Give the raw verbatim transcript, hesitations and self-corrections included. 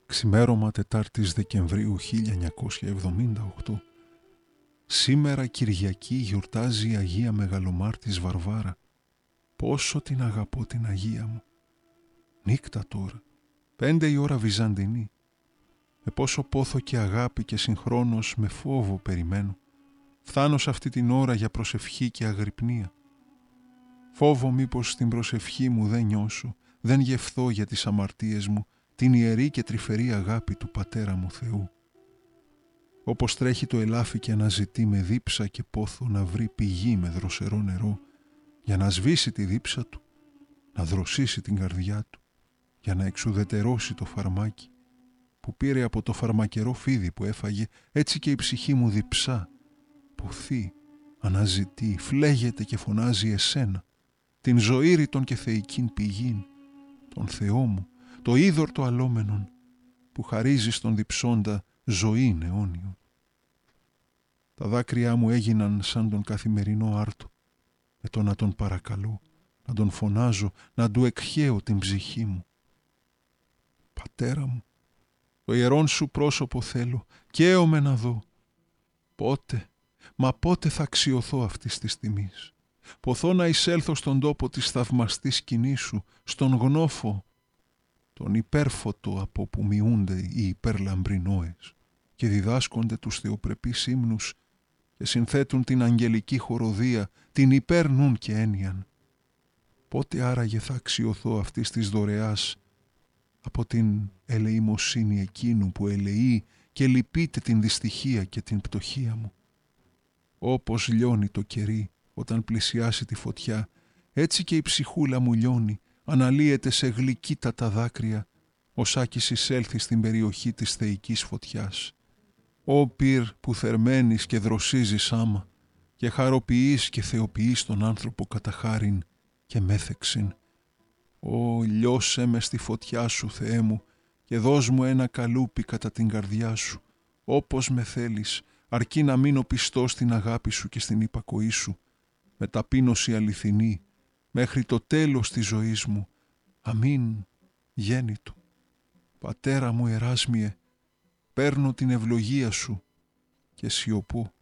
Ξημέρωμα Τετάρτης Δεκεμβρίου χίλια εννιακόσια εβδομήντα οκτώ. Σήμερα Κυριακή γιορτάζει η Αγία Μεγαλομάρτης Βαρβάρα. Πόσο την αγαπώ την Αγία μου. Νύκτα τώρα, πέντε η ώρα Βυζαντινή. Με πόσο πόθο και αγάπη και συγχρόνως με φόβο περιμένω. Φθάνω σε αυτή την ώρα για προσευχή και αγρυπνία. Φόβο μήπως στην προσευχή μου δεν νιώσω, δεν γευθώ για τις αμαρτίες μου, την ιερή και τρυφερή αγάπη του Πατέρα μου Θεού. Όπως τρέχει το ελάφι και αναζητεί με δίψα και πόθο να βρει πηγή με δροσερό νερό, για να σβήσει τη δίψα του, να δροσίσει την καρδιά του, για να εξουδετερώσει το φαρμάκι που πήρε από το φαρμακερό φίδι που έφαγε, έτσι και η ψυχή μου διψά, ποθεί, αναζητεί, φλέγεται και φωνάζει εσένα, την ζωήρητον και θεϊκήν πηγήν, τον Θεό μου, το είδωρ το αλόμενον, που χαρίζει στον διψώντα ζωήν αιώνιον. Τα δάκρυά μου έγιναν σαν τον καθημερινό άρτο, με το να τον παρακαλώ, να τον φωνάζω, να του εκχέω την ψυχή μου. Πατέρα μου, το ιερόν σου πρόσωπο θέλω, καίομαι να δω. Πότε, μα πότε θα αξιωθώ αυτής της τιμής. Ποθώ να εισέλθω στον τόπο της θαυμαστής σκηνής σου, στον γνώφο, τον υπέρφωτο από που μειούνται οι υπερλαμπρινόες και διδάσκονται τους θεοπρεπείς ύμνους και συνθέτουν την αγγελική χοροδία, την υπέρνουν και έννοιαν. Πότε άραγε θα αξιωθώ αυτής της δωρεάς από την ελεημοσύνη εκείνου που ελεεί και λυπείται την δυστυχία και την πτωχία μου. Όπως λιώνει το κερί όταν πλησιάσει τη φωτιά, έτσι και η ψυχούλα μου λιώνει, αναλύεται σε γλυκύτατα δάκρυα, ως άκης εισέλθει στην περιοχή της θεϊκής φωτιάς. Ω πυρ που θερμαίνεις και δροσίζεις άμα και χαροποιείς και θεοποιείς τον άνθρωπο κατά χάριν και μέθεξιν. Ω λιώσέ με στη φωτιά σου, Θεέ μου, και δώσ' μου ένα καλούπι κατά την καρδιά σου, όπως με θέλεις, αρκεί να μείνω πιστός στην αγάπη σου και στην υπακοή σου, με ταπείνωση αληθινή, μέχρι το τέλος της ζωής μου. Αμήν, γέννητο. Πατέρα μου Εράσμιε, παίρνω την ευλογία σου και σιωπώ.